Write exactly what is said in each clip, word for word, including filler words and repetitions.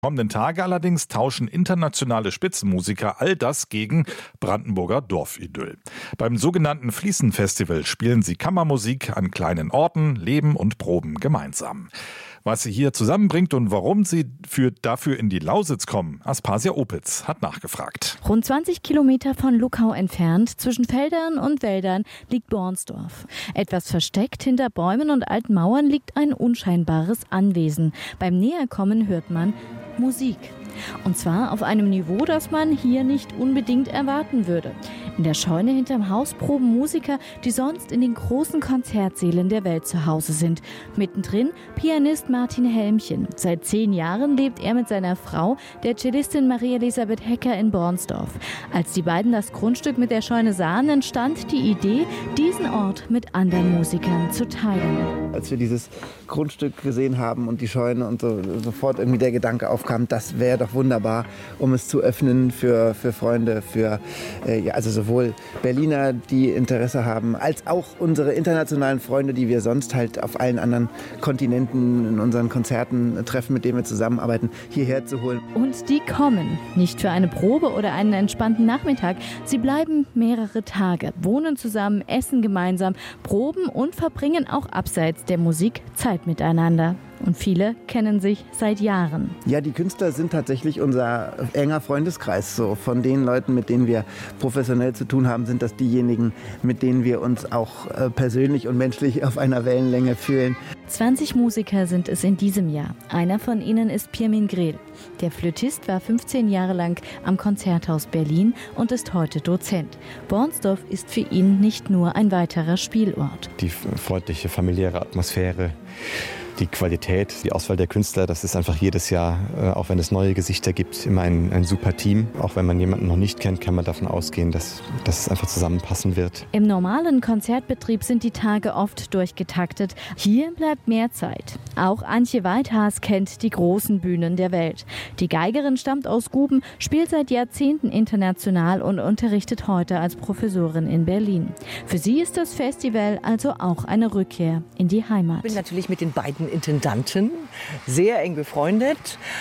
Kommenden Tage allerdings tauschen internationale Spitzenmusiker all das gegen Brandenburger Dorfidyll. Beim sogenannten Fließenfestival spielen sie Kammermusik an kleinen Orten, leben und proben gemeinsam. Was sie hier zusammenbringt und warum sie für, dafür in die Lausitz kommen, Aspasia Opitz hat nachgefragt. Rund zwanzig Kilometer von Luckau entfernt, zwischen Feldern und Wäldern, liegt Bornsdorf. Etwas versteckt hinter Bäumen und alten Mauern liegt ein unscheinbares Anwesen. Beim Näherkommen hört man Musik. Und zwar auf einem Niveau, das man hier nicht unbedingt erwarten würde. In der Scheune hinterm Haus proben Musiker, die sonst in den großen Konzertsälen der Welt zu Hause sind. Mittendrin Pianist Martin Helmchen. Seit zehn Jahren lebt er mit seiner Frau, der Cellistin Marie-Elisabeth Hecker, in Bornsdorf. Als die beiden das Grundstück mit der Scheune sahen, entstand die Idee, diesen Ort mit anderen Musikern zu teilen. Als wir dieses Grundstück gesehen haben und die Scheune und so, sofort irgendwie der Gedanke aufkam, das wäre doch wunderbar, um es zu öffnen für, für Freunde, für äh, ja, also sowohl Berliner, die Interesse haben, als auch unsere internationalen Freunde, die wir sonst halt auf allen anderen Kontinenten in unseren Konzerten treffen, mit denen wir zusammenarbeiten, hierher zu holen. Und die kommen. Nicht für eine Probe oder einen entspannten Nachmittag. Sie bleiben mehrere Tage, wohnen zusammen, essen gemeinsam, proben und verbringen auch abseits der Musik Zeit miteinander. Und viele kennen sich seit Jahren. Ja, die Künstler sind tatsächlich unser enger Freundeskreis. So von den Leuten, mit denen wir professionell zu tun haben, sind das diejenigen, mit denen wir uns auch äh, persönlich und menschlich auf einer Wellenlänge fühlen. zwanzig Musiker sind es in diesem Jahr. Einer von ihnen ist Pirmin Grel. Der Flötist war fünfzehn Jahre lang am Konzerthaus Berlin und ist heute Dozent. Bornsdorf ist für ihn nicht nur ein weiterer Spielort. Die freundliche, familiäre Atmosphäre, die Qualität, die Auswahl der Künstler, das ist einfach jedes Jahr, auch wenn es neue Gesichter gibt, immer ein, ein super Team. Auch wenn man jemanden noch nicht kennt, kann man davon ausgehen, dass, dass es einfach zusammenpassen wird. Im normalen Konzertbetrieb sind die Tage oft durchgetaktet. Hier bleibt mehr Zeit. Auch Antje Weidhaas kennt die großen Bühnen der Welt. Die Geigerin stammt aus Guben, spielt seit Jahrzehnten international und unterrichtet heute als Professorin in Berlin. Für sie ist das Festival also auch eine Rückkehr in die Heimat. Ich bin natürlich mit den beiden Intendanten sehr eng befreundet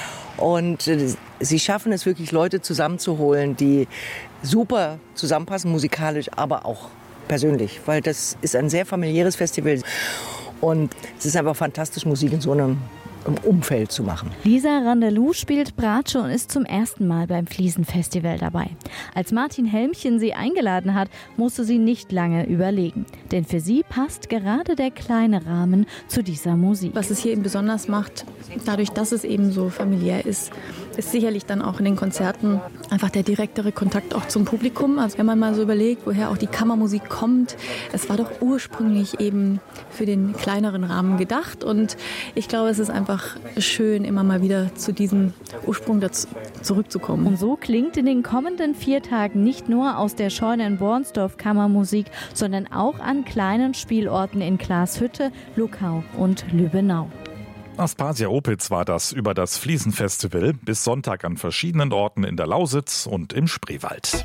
und sie schaffen es wirklich, Leute zusammenzuholen, die super zusammenpassen, musikalisch, aber auch persönlich, weil das ist ein sehr familiäres Festival und es ist einfach fantastisch, Musik in so einem im Umfeld zu machen. Lisa Randalou spielt Bratsche und ist zum ersten Mal beim Fliesenfestival dabei. Als Martin Helmchen sie eingeladen hat, musste sie nicht lange überlegen. Denn für sie passt gerade der kleine Rahmen zu dieser Musik. Was es hier eben besonders macht, dadurch, dass es eben so familiär ist, ist sicherlich dann auch in den Konzerten einfach der direktere Kontakt auch zum Publikum. Also wenn man mal so überlegt, woher auch die Kammermusik kommt, es war doch ursprünglich eben für den kleineren Rahmen gedacht und ich glaube, es ist einfach schön, immer mal wieder zu diesem Ursprung dazu zurückzukommen. Und so klingt in den kommenden vier Tagen nicht nur aus der Scheune in Bornsdorf Kammermusik, sondern auch an kleinen Spielorten in Glashütte, Luckau und Lübbenau. Aspasia Opitz war das über das Fließenfestival bis Sonntag an verschiedenen Orten in der Lausitz und im Spreewald.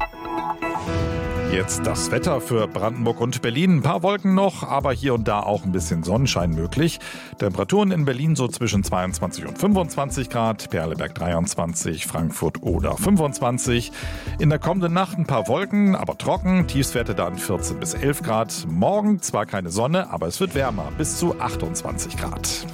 Jetzt das Wetter für Brandenburg und Berlin. Ein paar Wolken noch, aber hier und da auch ein bisschen Sonnenschein möglich. Temperaturen in Berlin so zwischen zweiundzwanzig und fünfundzwanzig Grad, Perleberg dreiundzwanzig, Frankfurt oder fünfundzwanzig. In der kommenden Nacht ein paar Wolken, aber trocken. Tiefstwerte dann vierzehn bis elf Grad. Morgen zwar keine Sonne, aber es wird wärmer, bis zu achtundzwanzig Grad.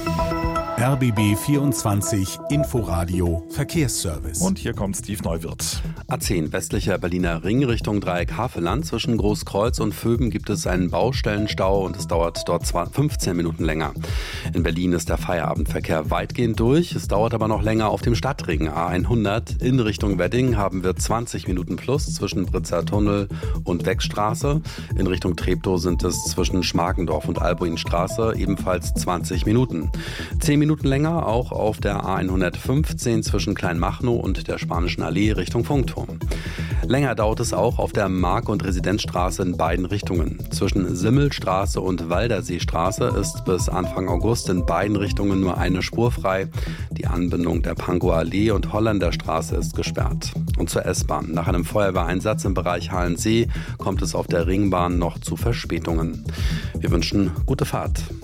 R B B vierundzwanzig Inforadio Verkehrsservice. Und hier kommt Steve Neuwirth. A zehn westlicher Berliner Ring Richtung Dreieck Havelland. Zwischen Großkreuz und Vöben gibt es einen Baustellenstau und es dauert dort zwar fünfzehn Minuten länger. In Berlin ist der Feierabendverkehr weitgehend durch. Es dauert aber noch länger auf dem Stadtring A hundert. In Richtung Wedding haben wir zwanzig Minuten plus zwischen Britzer Tunnel und Wegstraße. In Richtung Treptow sind es zwischen Schmargendorf und Albuinstraße ebenfalls zwanzig Minuten. zehn Minuten länger auch auf der A hundertfünfzehn zwischen Kleinmachnow und der Spanischen Allee Richtung Funkturm. Länger dauert es auch auf der Mark- und Residenzstraße in beiden Richtungen. Zwischen Simmelstraße und Walderseestraße ist bis Anfang August in beiden Richtungen nur eine Spur frei. Die Anbindung der Pankower Allee und Holländerstraße ist gesperrt. Und zur S-Bahn. Nach einem Feuerwehreinsatz im Bereich Halensee kommt es auf der Ringbahn noch zu Verspätungen. Wir wünschen gute Fahrt.